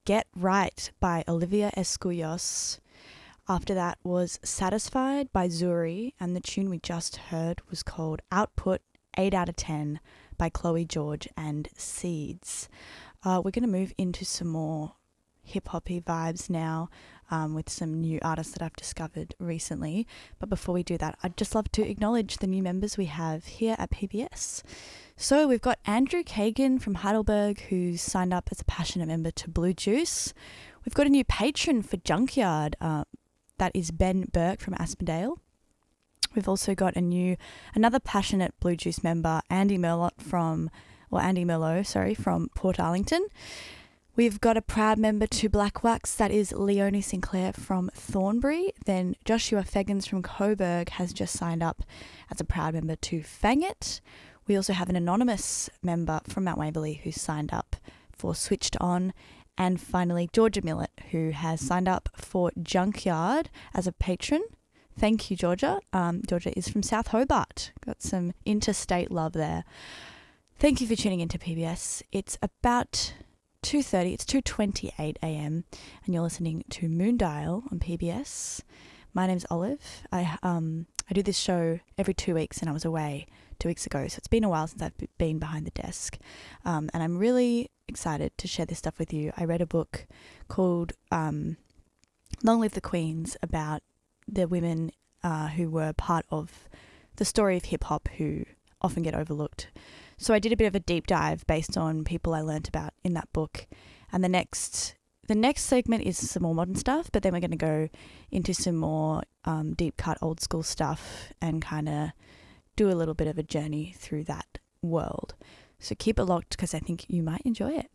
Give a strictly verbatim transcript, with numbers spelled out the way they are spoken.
Get Right by Olivia Escuyos. After that was Satisfied by Zuri, and the tune we just heard was called Output eight out of ten by Chloe George and Seeds. Uh, we're going to move into some more hip-hoppy vibes now um, with some new artists that I've discovered recently. But before we do that, I'd just love to acknowledge the new members we have here at P B S. So we've got Andrew Kagan from Heidelberg, who's signed up as a passionate member to Blue Juice. We've got a new patron for Junkyard. Uh, that is Ben Burke from Aspendale. We've also got a new, another passionate Blue Juice member, Andy Merlot from, or Andy Merlot, sorry, from Port Arlington. We've got a proud member to Black Wax, that is Leonie Sinclair from Thornbury. Then Joshua Feggins from Coburg has just signed up as a proud member to Fang It. We also have an anonymous member from Mount Waverley who's signed up for Switched On. And finally, Georgia Millett, who has signed up for Junkyard as a patron. Thank you, Georgia. Um, Georgia is from South Hobart. Got some interstate love there. Thank you for tuning into P B S. It's about two thirty, it's two twenty-eight a.m. and you're listening to Moondial on P B S. My name's Olive. I um I do this show every two weeks and I was away two weeks ago, so it's been a while since I've been behind the desk. Um, and I'm really excited to share this stuff with you. I read a book called um, Long Live the Queens about the women uh, who were part of the story of hip-hop who often get overlooked. So I did a bit of a deep dive based on people I learnt about in that book. And the next the next segment is some more modern stuff, but then we're going to go into some more um, deep cut old school stuff and kind of do a little bit of a journey through that world. So keep it locked because I think you might enjoy it.